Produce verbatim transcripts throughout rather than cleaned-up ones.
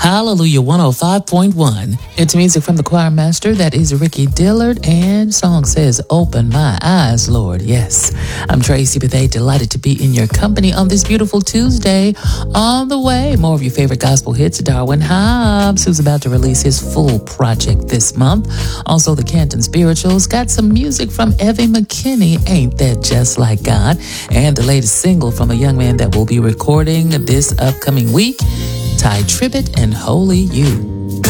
Hallelujah one oh five point one. It's music from the choir master, that is Ricky Dillard, and song says, Open My Eyes, Lord. Yes, I'm Tracy Bethay, delighted to be in your company on this beautiful Tuesday. On the way, more of your favorite gospel hits, Darwin Hobbs, who's about to release his full project this month. Also, the Canton Spirituals got some music from Evie McKinney, Ain't That Just Like God, and the latest single from a young man that will be recording this upcoming week, Ty Tribbett and Holy You.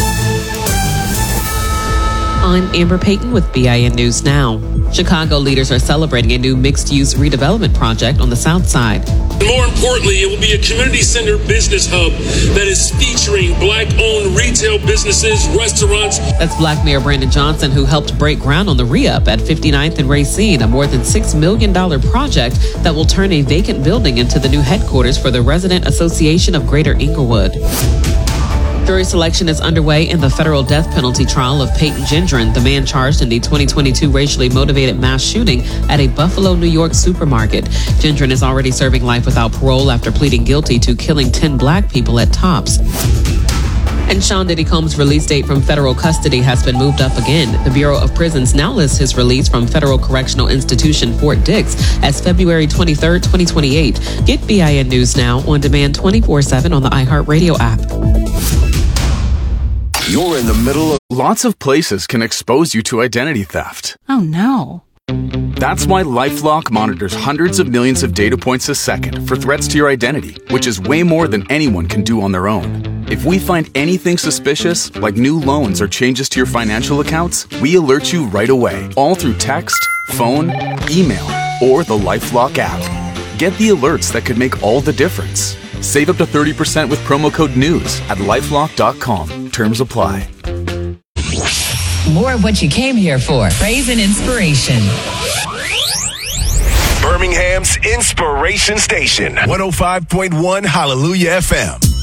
I'm Amber Payton with B I N News Now. Chicago leaders are celebrating a new mixed-use redevelopment project on the south side. More importantly, it will be a community-centered business hub that is featuring Black-owned retail businesses, restaurants. That's Black Mayor Brandon Johnson, who helped break ground on the re-up at fifty-ninth and Racine, a more than six million dollars project that will turn a vacant building into the new headquarters for the Resident Association of Greater Inglewood. Jury selection is underway in the federal death penalty trial of Peyton Gendron, the man charged in the twenty twenty-two racially motivated mass shooting at a Buffalo, New York supermarket. Gendron is already serving life without parole after pleading guilty to killing ten black people at Tops. And Sean Diddy Combs' release date from federal custody has been moved up again. The Bureau of Prisons now lists his release from Federal Correctional Institution Fort Dix as February twenty-third, twenty twenty-eight. Get B I N News Now on demand twenty-four seven on the iHeartRadio app. You're in the middle of... Lots of places can expose you to identity theft. Oh, no. That's why LifeLock monitors hundreds of millions of data points a second for threats to your identity, which is way more than anyone can do on their own. If we find anything suspicious, like new loans or changes to your financial accounts, we alert you right away, all through text, phone, email, or the LifeLock app. Get the alerts that could make all the difference. Save up to thirty percent with promo code NEWS at lifelock dot com. Terms apply. More of what you came here for. Praise and inspiration. Birmingham's Inspiration Station. one oh five point one Hallelujah F M.